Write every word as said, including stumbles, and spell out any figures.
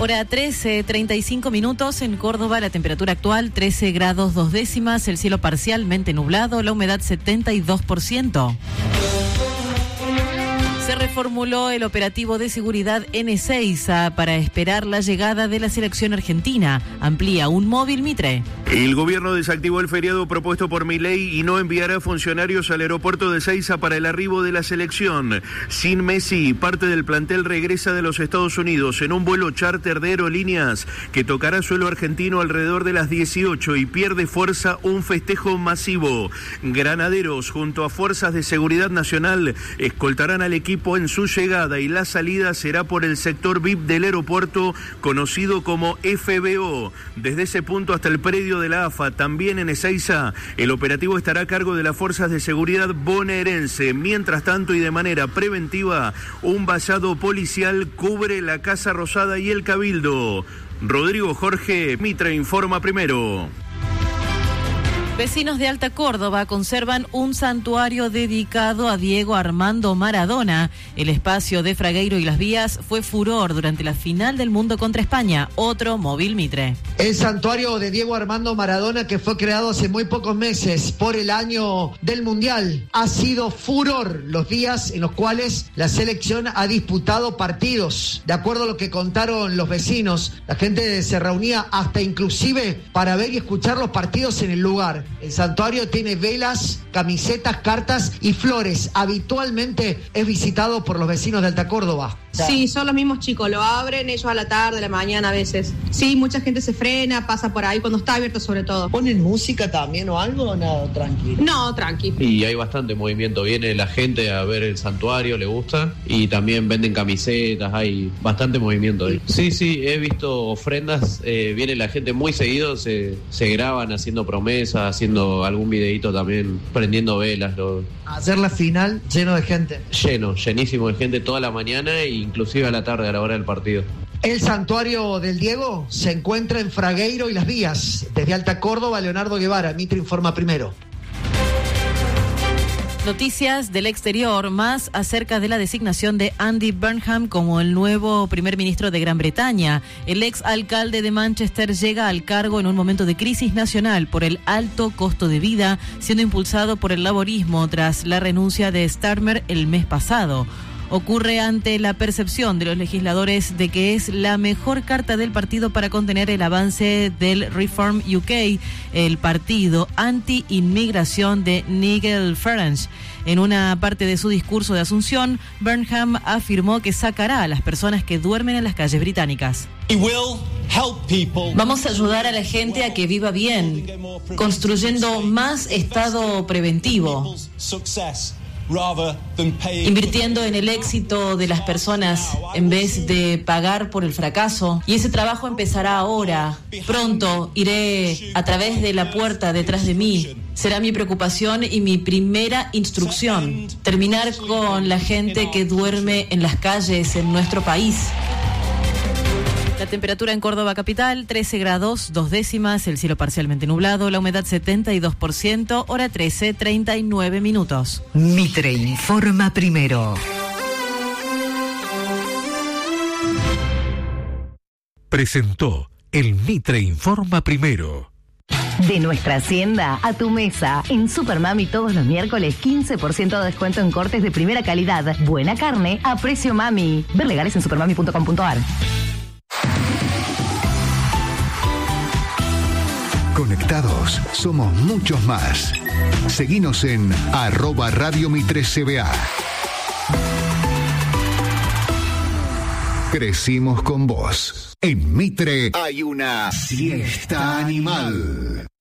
Hora trece, treinta y cinco minutos en Córdoba, la temperatura actual trece grados dos décimas, el cielo parcialmente nublado, la humedad setenta y dos por ciento. Se reformuló el operativo de seguridad en Ezeiza para esperar la llegada de la selección argentina. Amplía un móvil Mitre. El gobierno desactivó el feriado propuesto por Milei y no enviará funcionarios al aeropuerto de Ezeiza para el arribo de la selección. Sin Messi, parte del plantel regresa de los Estados Unidos en un vuelo charter de aerolíneas que tocará suelo argentino alrededor de las dieciocho y pierde fuerza un festejo masivo. Granaderos junto a fuerzas de seguridad nacional escoltarán al equipo en su llegada y la salida será por el sector V I P del aeropuerto conocido como F B O. Desde ese punto hasta el predio de la A F A, también en Ezeiza, el operativo estará a cargo de las fuerzas de seguridad bonaerense. Mientras tanto y de manera preventiva, un vallado policial cubre la Casa Rosada y el Cabildo. Rodrigo Jorge, Mitre informa primero. Vecinos de Alta Córdoba conservan un santuario dedicado a Diego Armando Maradona. El espacio de Fragueiro y Las Vías fue furor durante la final del mundo contra España. Otro móvil Mitre. El santuario de Diego Armando Maradona, que fue creado hace muy pocos meses por el año del Mundial, ha sido furor los días en los cuales la selección ha disputado partidos. De acuerdo a lo que contaron los vecinos, la gente se reunía hasta inclusive para ver y escuchar los partidos en el lugar. El santuario tiene velas, camisetas, cartas y flores. Habitualmente es visitado por los vecinos de Alta Córdoba. Sí, son los mismos chicos, lo abren ellos a la tarde, a la mañana a veces. Sí, mucha gente se frena, pasa por ahí cuando está abierto sobre todo. ¿Ponen música también o algo o nada? Tranquilo. No, tranqui. Y hay bastante movimiento, viene la gente a ver el santuario, le gusta, y también venden camisetas, hay bastante movimiento ahí. Sí, sí, he visto ofrendas, eh, viene la gente muy seguido, se, se graban haciendo promesas, haciendo algún videíto también, prendiendo velas. Lo... Hacer la final lleno de gente. Lleno, llenísimo de gente toda la mañana e inclusive a la tarde, a la hora del partido. El santuario del Diego se encuentra en Fragueiro y Las Vías. Desde Alta Córdoba, Leonardo Guevara, Mitre informa primero. Noticias del exterior, más acerca de la designación de Andy Burnham como el nuevo primer ministro de Gran Bretaña. El ex alcalde de Manchester llega al cargo en un momento de crisis nacional por el alto costo de vida, siendo impulsado por el laborismo tras la renuncia de Starmer el mes pasado. Ocurre ante la percepción de los legisladores de que es la mejor carta del partido para contener el avance del Reform U K, el partido anti-inmigración de Nigel Farage. En una parte de su discurso de Asunción, Burnham afirmó que sacará a las personas que duermen en las calles británicas. Vamos a ayudar a la gente a que viva bien, construyendo más estado preventivo, invirtiendo en el éxito de las personas en vez de pagar por el fracaso. Y ese trabajo empezará ahora. Pronto iré a través de la puerta detrás de mí. Será mi preocupación y mi primera instrucción. Terminar con la gente que duerme en las calles en nuestro país. La temperatura en Córdoba capital, trece grados, dos décimas, el cielo parcialmente nublado, la humedad setenta y dos por ciento, hora trece, treinta y nueve minutos. Mitre informa primero. Presentó el Mitre informa primero. De nuestra hacienda a tu mesa. En Supermami todos los miércoles quince por ciento de descuento en cortes de primera calidad. Buena carne a precio mami. Ver legales en supermami punto com punto ar. Conectados, somos muchos más. Seguinos en arroba Radio Mitre C B A. Crecimos con vos. En Mitre hay una siesta animal.